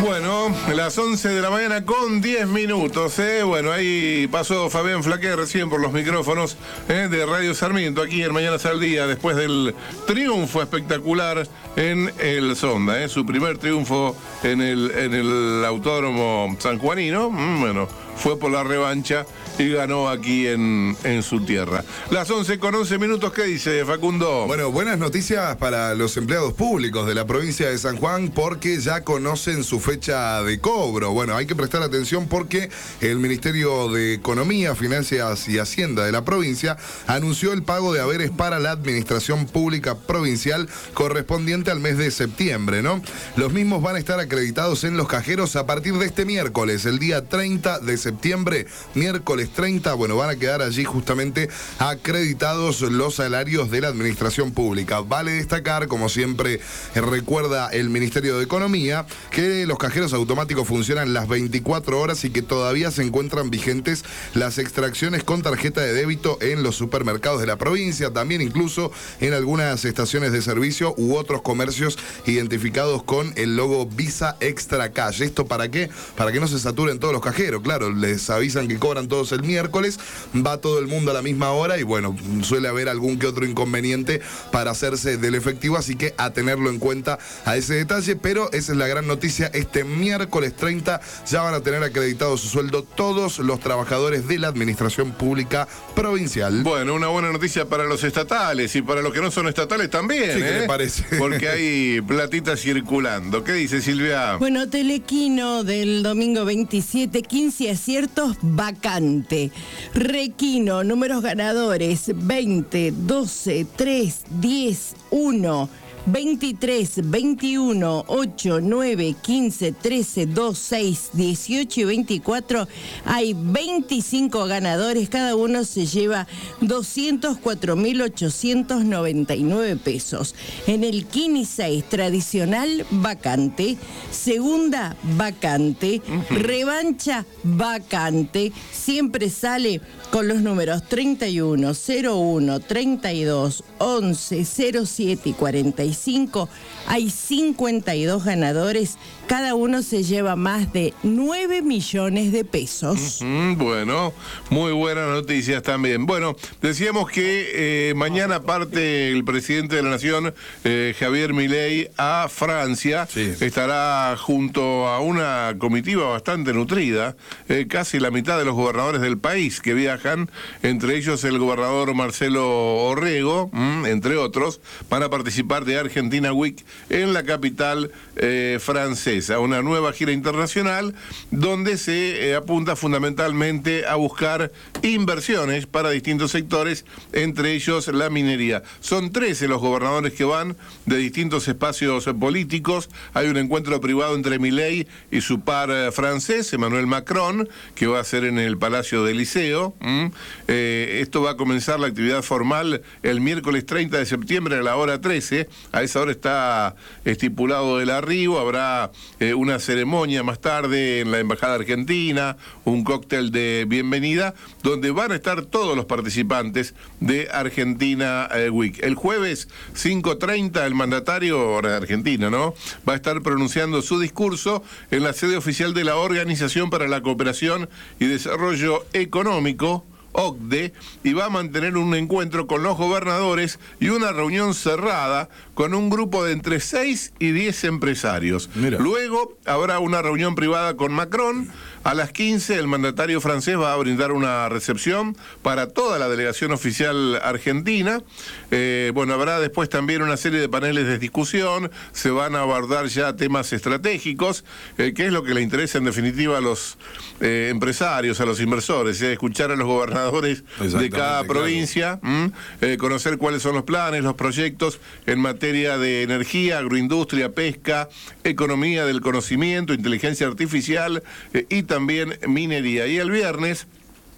Bueno, las 11 de la mañana con 10 minutos, Bueno, ahí pasó Fabián Flaquer recién por los micrófonos de Radio Sarmiento, aquí en Mañanas al Día, después del triunfo espectacular en el Sonda, su primer triunfo en el Autódromo sanjuanino. Bueno, fue por la revancha y ganó aquí en su tierra. Las 11 con 11 minutos, ¿qué dice Facundo? Bueno, buenas noticias para los empleados públicos de la provincia de San Juan porque ya conocen su fecha de cobro. Bueno, hay que prestar atención porque el Ministerio de Economía, Finanzas y Hacienda de la provincia anunció el pago de haberes para la administración pública provincial correspondiente al mes de septiembre, ¿no? Los mismos van a estar acreditados en los cajeros a partir de este miércoles, el día 30 de septiembre, miércoles 30, bueno, van a quedar allí justamente acreditados los salarios de la administración pública. Vale destacar, como siempre recuerda el Ministerio de Economía, que los cajeros automáticos funcionan las 24 horas y que todavía se encuentran vigentes las extracciones con tarjeta de débito en los supermercados de la provincia, también incluso en algunas estaciones de servicio u otros comercios identificados con el logo Visa Extra Cash. ¿Esto para qué? Para que no se saturen todos los cajeros. Claro, les avisan que cobran todos el miércoles, va todo el mundo a la misma hora y bueno, suele haber algún que otro inconveniente para hacerse del efectivo, así que a tenerlo en cuenta a ese detalle, pero esa es la gran noticia, este miércoles 30 ya van a tener acreditado su sueldo todos los trabajadores de la administración pública provincial. Bueno, una buena noticia para los estatales y para los que no son estatales también, Sí, ¿qué le parece? Porque hay platita circulando. ¿Qué dice Silvia? Bueno, Telequino del domingo 27, 15 aciertos, vacante. Requino, números ganadores, 20, 12, 3, 10, 1... 23, 21, 8, 9, 15, 13, 2, 6, 18 y 24. Hay 25 ganadores, cada uno se lleva 204.899 pesos. En el Kini 6, tradicional, vacante. Segunda, vacante. Revancha, vacante. Siempre sale con los números 31, 01, 32, 11, 07 y 45. Hay 52 ganadores, cada uno se lleva más de 9 millones de pesos. Bueno, muy buenas noticias también. Bueno, decíamos que mañana parte el presidente de la Nación, Javier Milei, a Francia. Sí. Estará junto a una comitiva bastante nutrida, casi la mitad de los gobernadores del país que viajan, entre ellos el gobernador Marcelo Orrego, entre otros, van a participar de Argentina Week en la capital francesa, una nueva gira internacional donde se apunta fundamentalmente a buscar inversiones para distintos sectores, entre ellos la minería. Son 13 los gobernadores que van de distintos espacios políticos. Hay un encuentro privado entre Milei y su par francés, Emmanuel Macron, que va a ser en el Palacio del Liceo. Esto va a comenzar la actividad formal el miércoles 30 de septiembre a la hora 13. A esa hora está estipulado el arribo, habrá una ceremonia más tarde en la Embajada Argentina, un cóctel de bienvenida, donde van a estar todos los participantes de Argentina Week. El jueves 5:30 el mandatario, hora de Argentina, ¿no?, va a estar pronunciando su discurso en la sede oficial de la Organización para la Cooperación y Desarrollo Económico, OCDE, y va a mantener un encuentro con los gobernadores y una reunión cerrada con un grupo de entre 6 y 10 empresarios. Mira. Luego habrá una reunión privada con Macron. A las 15 el mandatario francés va a brindar una recepción para toda la delegación oficial argentina. Bueno, habrá después también una serie de paneles de discusión, se van a abordar ya temas estratégicos, que es lo que le interesa en definitiva a los empresarios, a los inversores, escuchar a los gobernadores de cada provincia, conocer cuáles son los planes, los proyectos en materia de energía, agroindustria, pesca, economía del conocimiento, inteligencia artificial y también minería. Y el viernes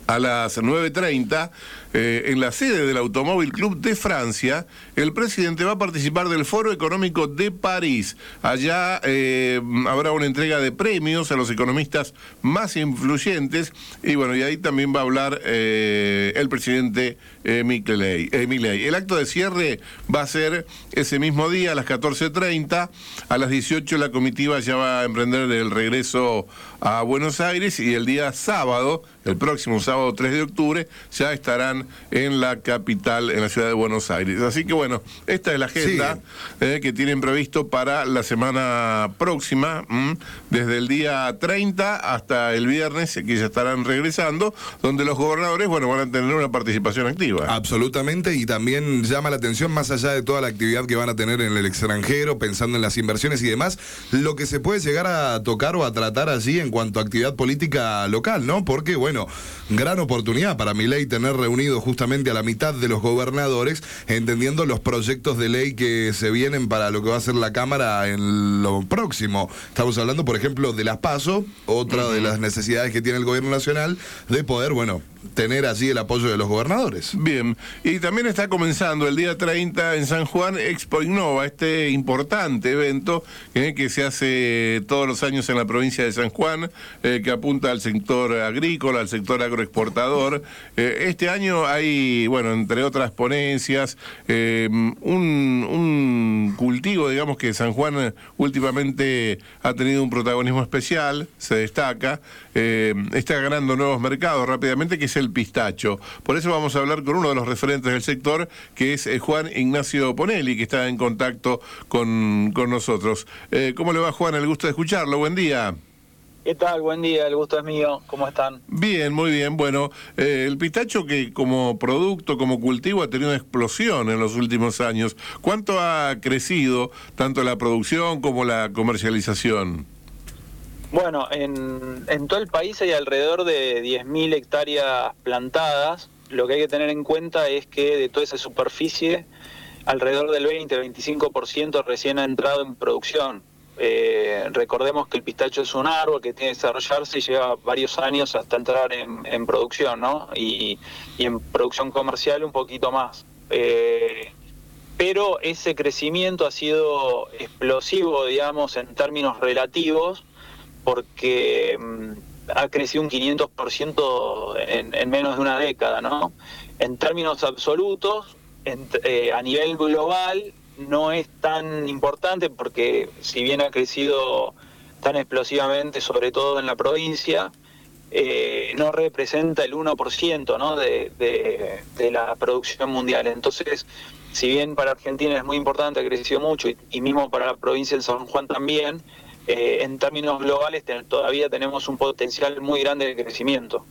A las 9:30, en la sede del Automóvil Club de Francia, el presidente va a participar del Foro Económico de París. Allá habrá una entrega de premios a los economistas más influyentes y bueno, y ahí también va a hablar el presidente Milei. El acto de cierre va a ser ese mismo día a las 14:30. A las 18 la comitiva ya va a emprender el regreso a Buenos Aires y el día sábado, el próximo sábado 3 de octubre, ya estarán en la capital, en la ciudad de Buenos Aires. Así que bueno, esta es la agenda que tienen previsto para la semana próxima, desde el día 30 hasta el viernes, que ya estarán regresando, donde los gobernadores, bueno, van a tener una participación activa. Absolutamente, y también llama la atención, más allá de toda la actividad que van a tener en el extranjero, pensando en las inversiones y demás, lo que se puede llegar a tocar o a tratar allí en cuanto a actividad política local, ¿no? Porque, bueno, gran oportunidad para Milei tener reunido justamente a la mitad de los gobernadores, entendiendo los proyectos de ley que se vienen para lo que va a ser la Cámara en lo próximo. Estamos hablando, por ejemplo, de las PASO, otra de las necesidades que tiene el gobierno nacional, de poder, bueno, tener allí el apoyo de los gobernadores. Bien, y también está comenzando el día 30 en San Juan Expo Innova, este importante evento que se hace todos los años en la provincia de San Juan, que apunta al sector agrícola, al sector agroexportador. Este año hay, bueno, entre otras ponencias, un cultivo, digamos, que San Juan últimamente ha tenido un protagonismo especial, se destaca, está ganando nuevos mercados rápidamente, que es el pistacho. Por eso vamos a hablar con uno de los referentes del sector, que es Juan Ignacio Ponelli, que está en contacto con nosotros. ¿Cómo le va, Juan? El gusto de escucharlo. Buen día. ¿Qué tal? Buen día, el gusto es mío. ¿Cómo están? Bien, muy bien. Bueno, el pistacho que como producto, como cultivo, ha tenido una explosión en los últimos años. ¿Cuánto ha crecido tanto la producción como la comercialización? Bueno, en todo el país hay alrededor de 10.000 hectáreas plantadas. Lo que hay que tener en cuenta es que de toda esa superficie, alrededor del 20-25% recién ha entrado en producción. Recordemos que el pistacho es un árbol que tiene que desarrollarse y lleva varios años hasta entrar en producción, ¿no? Y en producción comercial un poquito más. Pero ese crecimiento ha sido explosivo, digamos, en términos relativos, porque ha crecido un 500% en menos de una década, ¿no? En términos absolutos, a nivel global, no es tan importante porque si bien ha crecido tan explosivamente, sobre todo en la provincia, no representa el 1%, ¿no? de la producción mundial. Entonces, si bien para Argentina es muy importante, ha crecido mucho, y mismo para la provincia de San Juan también, en términos globales todavía tenemos un potencial muy grande de crecimiento.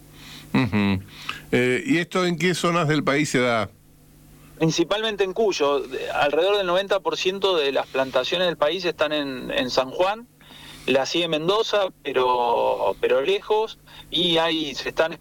¿Y esto en qué zonas del país se da? Principalmente en Cuyo. Alrededor del 90% de las plantaciones del país están en San Juan. La sigue Mendoza, pero lejos, y se están